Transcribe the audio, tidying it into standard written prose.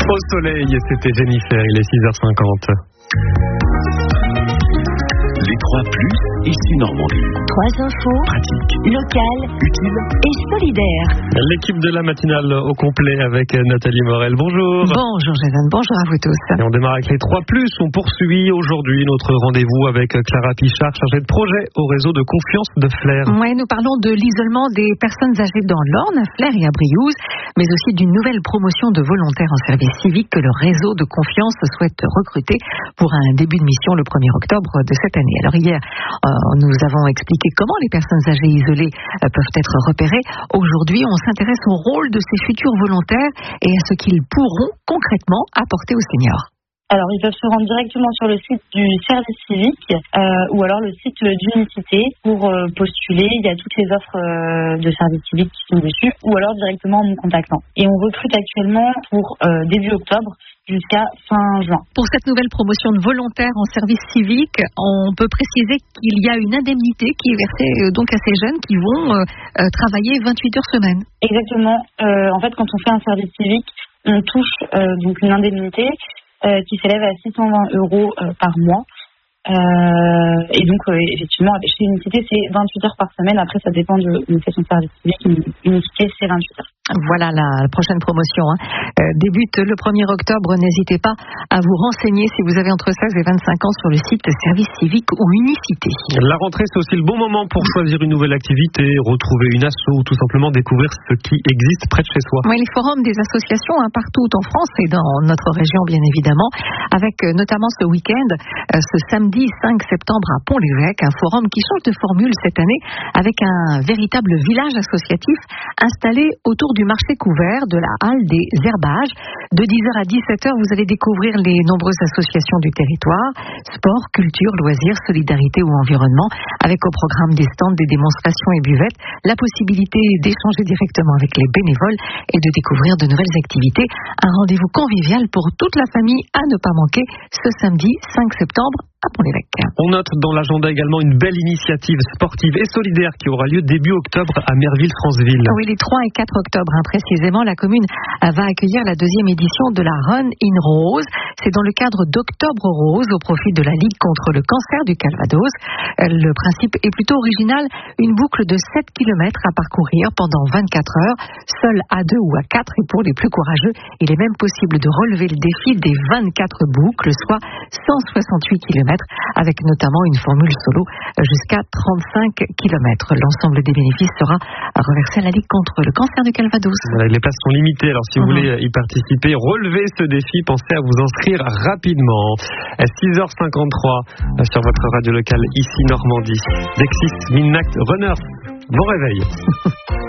Au soleil, c'était Jennifer, il est 6h50. Les 3 plus, ici Normandie. 3 infos, Pratique, locales, utile et solidaires. L'équipe de la matinale au complet avec Nathalie Morel. Bonjour. Bonjour Jason, bonjour à vous tous. Et on démarre avec les 3 plus. On poursuit aujourd'hui notre rendez-vous avec Clara Pichard, chargée de projet au réseau de confiance de Flers. Oui, nous parlons de l'isolement des personnes âgées dans l'Orne, à Flers et à Briouze, mais aussi d'une nouvelle promotion de volontaires en service civique que le réseau de confiance souhaite recruter pour un début de mission le 1er octobre de cette année. Alors hier, nous avons expliqué comment les personnes âgées isolées peuvent être repérées. Aujourd'hui, on s'intéresse au rôle de ces futurs volontaires et à ce qu'ils pourront concrètement apporter aux seniors. Alors, ils peuvent se rendre directement sur le site du service civique ou alors le site d'Unicité pour postuler. Il y a toutes les offres de service civique qui sont dessus ou alors directement en me contactant. Et on recrute actuellement pour début octobre jusqu'à fin juin. Pour cette nouvelle promotion de volontaires en service civique, on peut préciser qu'il y a une indemnité qui est versée donc à ces jeunes qui vont travailler 28 heures semaine. Exactement. En fait, quand on fait un service civique, on touche donc une indemnité qui s'élève à 620 € par mois. Et donc, effectivement, chez Unicité, c'est 28 heures par semaine. Après, ça dépend de fait son service civique. Unicité, c'est 28 heures. Voilà la prochaine promotion. Débute le 1er octobre. N'hésitez pas à vous renseigner si vous avez entre 16 et 25 ans sur le site service civique ou Unicité. La rentrée, c'est aussi le bon moment pour choisir une nouvelle activité, retrouver une asso ou tout simplement découvrir ce qui existe près de chez soi. Oui, les forums des associations partout en France et dans notre région, bien évidemment, avec notamment ce week-end, ce samedi 5 septembre à Pont-l'Évêque, un forum qui change de formule cette année avec un véritable village associatif installé autour du marché couvert de la halle des herbages. De 10h à 17h, vous allez découvrir les nombreuses associations du territoire, sport, culture, loisirs, solidarité ou environnement, avec au programme des stands, des démonstrations et buvettes, la possibilité d'échanger directement avec les bénévoles et de découvrir de nouvelles activités. Un rendez-vous convivial pour toute la famille à ne pas manquer ce samedi 5 septembre à Pont-l'Évêque. On note dans l'agenda également une belle initiative sportive et solidaire qui aura lieu début octobre à Merville-Franceville. Oui, les 3 et 4 octobre précisément, la commune va accueillir la 2e édition de la Run in Rose. C'est dans le cadre d'Octobre Rose au profit de la Ligue contre le cancer du Calvados. Le principe est plutôt original, une boucle de 7 km à parcourir pendant 24 heures, seul à 2 ou à 4 et pour les plus courageux, il est même possible de relever le défi des 24 boucles, soit 168 km, avec notamment une formule solo jusqu'à 35 km. L'ensemble des bénéfices sera reversé à la Ligue contre le cancer du Calvados. Voilà, les places sont limitées, alors si vous voulez y participer, relevez ce défi, pensez à vous inscrire rapidement. À 6h53 sur votre radio locale, ici Normandie. Dexis Midnight Runners, bon réveil.